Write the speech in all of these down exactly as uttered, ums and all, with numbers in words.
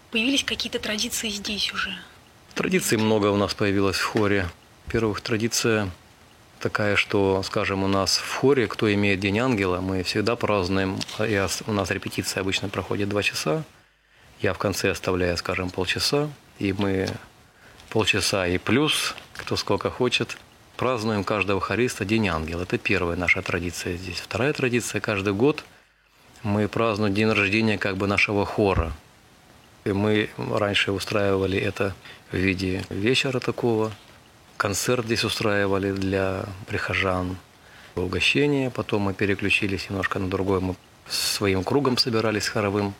Появились какие-то традиции здесь уже? Традиций много у нас появилось в хоре. Во-первых, традиция такая, что, скажем, у нас в хоре, кто имеет День ангела, мы всегда празднуем. Я, у нас репетиция обычно проходит два часа. Я в конце оставляю, скажем, полчаса. И мы полчаса и плюс, кто сколько хочет, празднуем каждого хориста День ангела. Это первая наша традиция здесь. Вторая традиция – каждый год мы празднуем день рождения как бы нашего хора. И мы раньше устраивали это в виде вечера такого. Концерт здесь устраивали для прихожан, угощение. Потом мы переключились немножко на другое. Мы своим кругом собирались хоровым,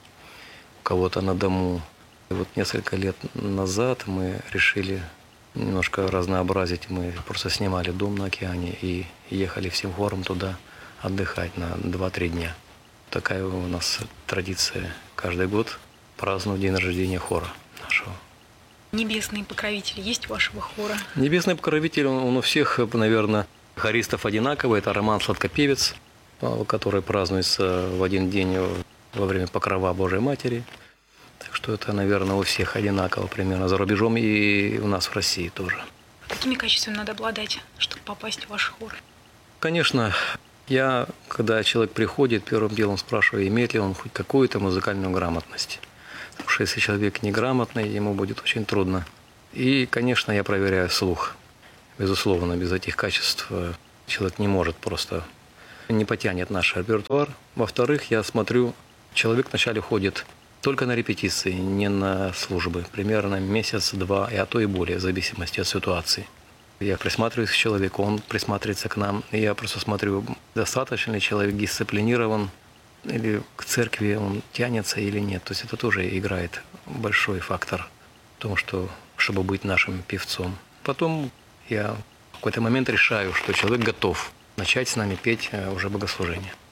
у кого-то на дому. И вот несколько лет назад мы решили немножко разнообразить. Мы просто снимали дом на океане и ехали всем хором туда отдыхать на два-три дня. Такая у нас традиция каждый год праздновать день рождения хора нашего. Небесные покровители есть у вашего хора? Небесный покровитель, он, он у всех, наверное, хористов одинаковый. Это Роман Сладкопевец, который празднуется в один день во время Покрова Божией Матери. Так что это, наверное, у всех одинаково примерно. За рубежом и у нас в России тоже. Какими качествами надо обладать, чтобы попасть в ваш хор? Конечно, я, когда человек приходит, первым делом спрашиваю, имеет ли он хоть какую-то музыкальную грамотность. Потому что если человек неграмотный, ему будет очень трудно. И, конечно, я проверяю слух. Безусловно, без этих качеств человек не может просто, не потянет наш репертуар. Во-вторых, я смотрю, человек вначале ходит только на репетиции, не на службы. Примерно месяц-два, а то и более, в зависимости от ситуации. Я присматриваюсь к человеку, он присматривается к нам. И я просто смотрю, достаточно ли человек дисциплинирован, или к церкви он тянется или нет. То есть это тоже играет большой фактор в том, что, чтобы быть нашим певцом. Потом я в какой-то момент решаю, что человек готов начать с нами петь уже богослужение.